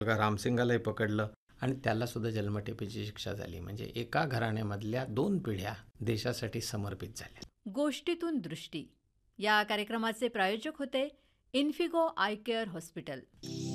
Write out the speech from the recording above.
बघा रामसिंगालाही पकडलं आणि त्याला सुद्धा जन्मठेपेची शिक्षा झाली. म्हणजे एका घराण्यामधल्या 2 पिढ्या देशासाठी समर्पित झाल्या. गोष्टीतून दृष्टी या कार्यक्रमाचे प्रायोजक होते इन्फिगो आय केअर हॉस्पिटल.